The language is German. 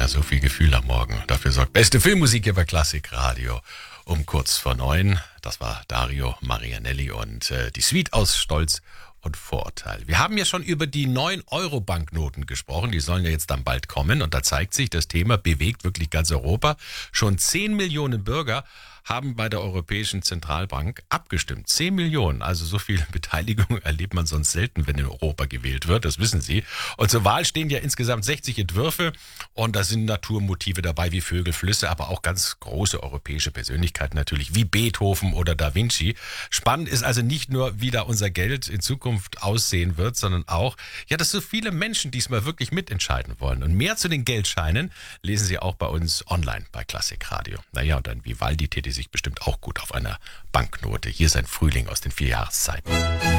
so viel Gefühl am Morgen. Dafür sorgt beste Filmmusik hier bei Klassikradio um kurz vor 9. Das war Dario Marianelli und die Suite aus Stolz und Vorurteil. Wir haben ja schon über die 9-Euro-Banknoten gesprochen. Die sollen ja jetzt dann bald kommen. Und da zeigt sich, das Thema bewegt wirklich ganz Europa. Schon 10 Millionen Bürger haben bei der Europäischen Zentralbank abgestimmt. 10 Millionen, also so viel Beteiligung erlebt man sonst selten, wenn in Europa gewählt wird, das wissen Sie. Und zur Wahl stehen ja insgesamt 60 Entwürfe und da sind Naturmotive dabei wie Vögel, Flüsse, aber auch ganz große europäische Persönlichkeiten natürlich, wie Beethoven oder Da Vinci. Spannend ist also nicht nur, wie da unser Geld in Zukunft aussehen wird, sondern auch, ja, dass so viele Menschen diesmal wirklich mitentscheiden wollen. Und mehr zu den Geldscheinen lesen Sie auch bei uns online bei Klassikradio. Naja, und dann Vivaldi täte sich bestimmt auch gut auf einer Banknote. Hier ist ein Frühling aus den 4 Jahreszeiten.